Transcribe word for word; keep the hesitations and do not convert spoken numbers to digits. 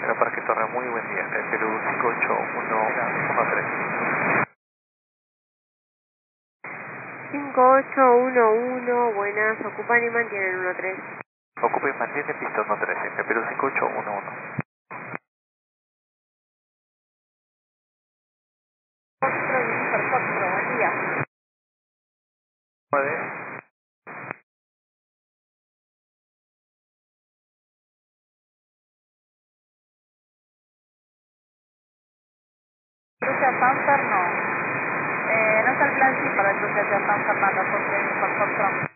Centro Parque Torre, muy buen día, el Perú cinco ocho uno uno tres. cinco ocho uno uno, buenas, ocupan y mantienen uno tres. Ocupe y mantiene pista uno tres, el Perú cinco ocho uno uno. Buen día. nueve. Cruce a San Fernando. Eh, no está el plan sí para el cruce hacia San Fernando, porque por Foxtrot.